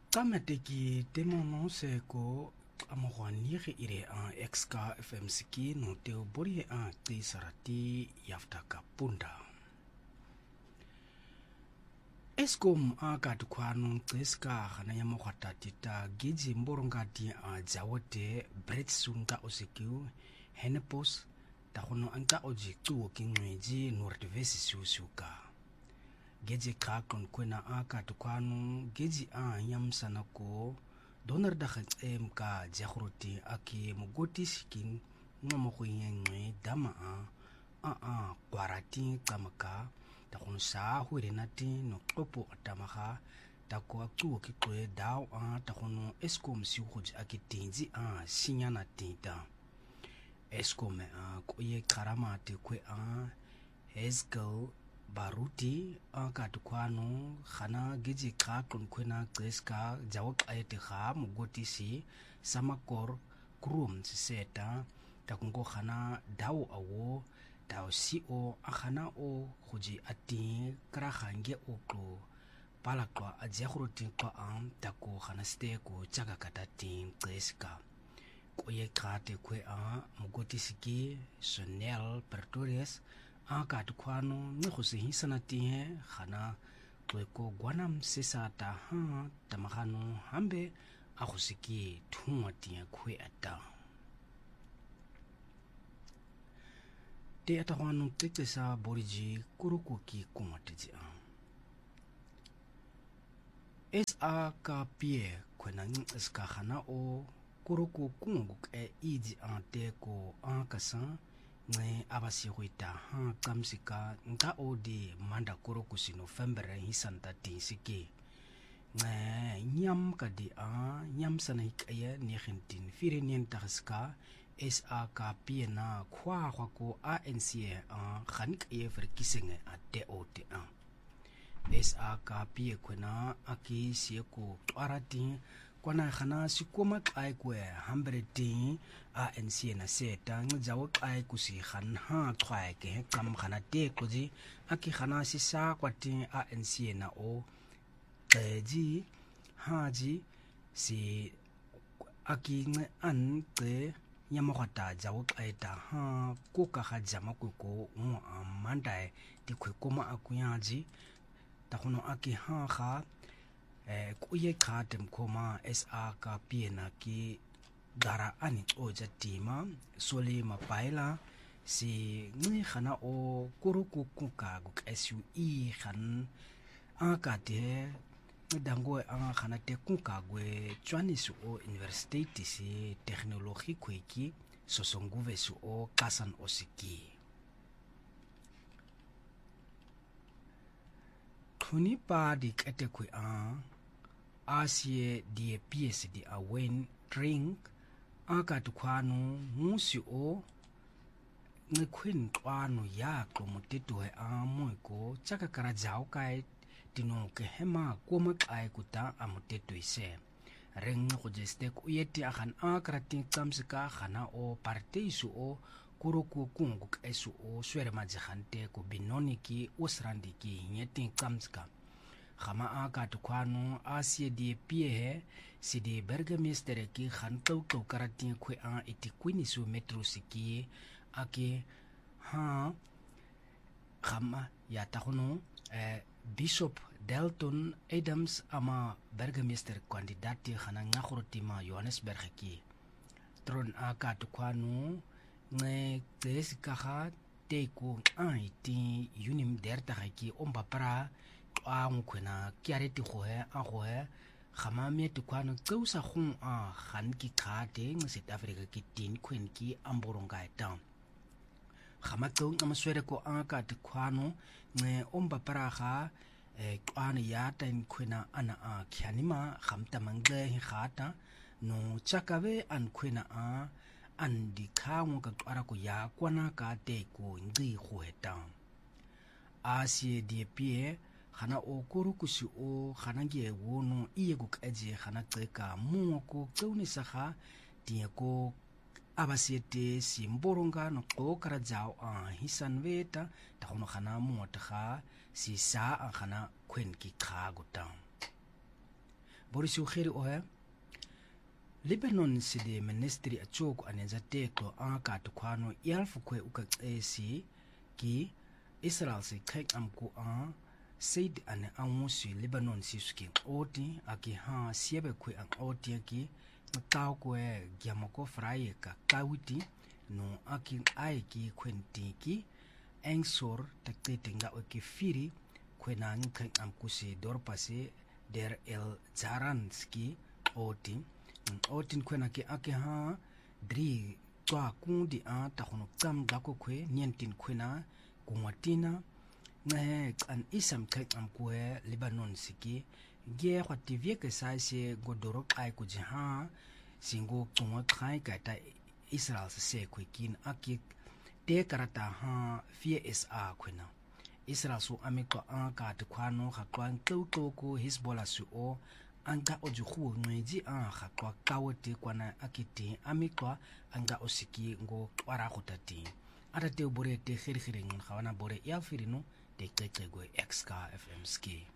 Tamateki temono seko amogwanige ire an exka FMCK no teo bori an tisarati yaftaka punda. Eskom akadukwanu xiska gana ya mogwatatita giji mborongati a jawote bretsunta osekiu henepos tagono anta oji tuwo kingweji nordvesi susuka. Geji kakon kwena akadukwanu geji a yamsanako donar dagat ka jakhruti aki mugoti sikin ngamokuyenwe dama a kwarati kamaka takun sa huirenati no topo atamaha tako aktu kitwe daw takun eskom siuj akitinji sinyana tinta eskom koye karamati kwe hezkel baruti katukwano khana geji kakon kwena kreska jawak ayete kha mugoti si samakor krum seta takungo khana daw awo daw si o akhana o khuji ati kra khange oklo palakwa ajakhruti kwa tako khana ste ko chaga katati kreska koye khate kwe mugoti siki Chanel Pretorius katukwano ngikhusi hisana tihe khana tweko gwanam sesata tamakhano hambe akhusiki thungwa tihe kwe ata te atakwano tekesa boriji kurukuki kumwateji esa ka pie kwena ngiska khana o kuruku kunguk iji ante ko kasan nge abasihuita kamsika nka odi manda kurukusi November hisanta tinsiki nge nyam kadi nyam sana hikaya nekhintin fire nyen takska SAK piena kwa ko ANC khanik ever kisenge ate oti SAK pie kwena aki sieko twarati kwana khana sikoma kai kwe hambreti ANC na seta ngjawo kai kusi khan twai ke kam khana te koji aki khana sisa kwati ANC na o ji haji si aki nge an te nyamogata jawo kai ta ko ka khajama ko mandai ti koma akuyaji takono aki kha kuye khatem koma SAK piena ki gara ani oja tima soli mapaila si ngi khana o kuruku kuka guk SUE khan akate dango khana te kuka gwe chwanisu o university si technology kweki sosonguve su o kasan osiki thuni pa dik etekwe asie die piese di awen drink akatukwano musi o ngekhwin twano ya klomotetwe moiko chaka karajao kai tino ke hema koma kai kuta amotetwe se reng go jeste ku yeti akhan akrati tsamsika khana o parteisu o kuruku kungu esu o swere majihante ko binoniki osrandiki nyeti tsamsika khama akatukwano asie die pie si di bergamister ki khanto to karati khwe itikwinisu metro siki ake khama ya takono Bishop Dalton Adams ama bergamister kandidati khana ngakhrutima Johannesburg ki tron akatukwano nge tesikha teko iti unim derta ki ombapara kwena kiareti khoe khamame tukwano tseusa khung khan ki khate ng South Africa ki tin khwen ki amboronga eta khama tseu ngamaswere ko aka tukwano nge omba paraga kwana ya tan khwena ana kyanima khamta mangle khata no chakawe an khwena andi khangu ka twara ko ya kwana ka te ko ngi khoeta asie die pie khana o kurukusi o khana nge wono iye ku kaje khana tseka mu ko tseunisa kha tie ko abasiete simboronga no ko karajao hisan veta takono khana mu ta si sa khana khwen ki kha guta borisi ukhiri ohe Lebanon sidi ministry achoko anenza teko angakati kwano yalfu kwe ukacesi ki Israel si kek amku Said ane angusi Lebanon si suki oti aki siebe kwe ang oti aki tao kwe giamako fraye ka kawiti no aki aiki kwenti ki engsor takte nga oki firi kwe na kek amkusi dorpase der el Zaranski oti otin kwena ke ake dri twa kundi tahono kam dako kwe nientin kwena kumwatina an isam kek amkwe Lebanon siki ge khwativye ke saise godoro kai kuji singo tungwa kai kata Israel se kwekin ake te karata fie SA kwena Israel su ameko ka kwano khatwan toko Hezbollah su o anga ojuhu ngweji khatwa kawote kwana akiti amikwa anga osiki ngo twara khotati atate bore te khirkhire ngon khawana bore ya firino te kekegwe XK FM ski